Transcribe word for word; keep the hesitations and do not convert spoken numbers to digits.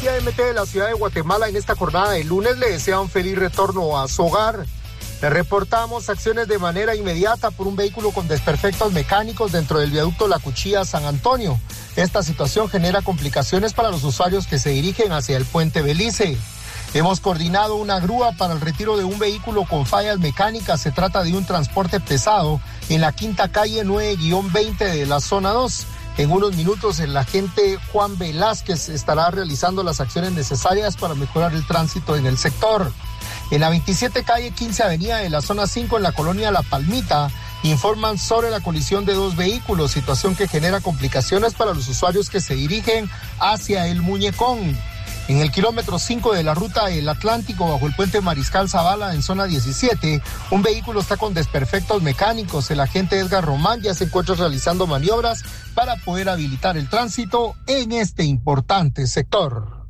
Policía M T de la ciudad de Guatemala en esta jornada de lunes le desea un feliz retorno a su hogar. Le reportamos acciones de manera inmediata por un vehículo con desperfectos mecánicos dentro del viaducto La Cuchilla San Antonio. Esta situación genera complicaciones para los usuarios que se dirigen hacia el puente Belice. Hemos coordinado una grúa para el retiro de un vehículo con fallas mecánicas. Se trata de un transporte pesado en la quinta calle nueve veinte de la zona dos. En unos minutos el agente Juan Velázquez estará realizando las acciones necesarias para mejorar el tránsito en el sector. En la veintisiete calle quince avenida de la zona cinco en la colonia La Palmita, informan sobre la colisión de dos vehículos, situación que genera complicaciones para los usuarios que se dirigen hacia el Muñecón. En el kilómetro cinco de la ruta del Atlántico, bajo el puente Mariscal Zavala, en zona diecisiete, un vehículo está con desperfectos mecánicos. El agente Edgar Román ya se encuentra realizando maniobras para poder habilitar el tránsito en este importante sector.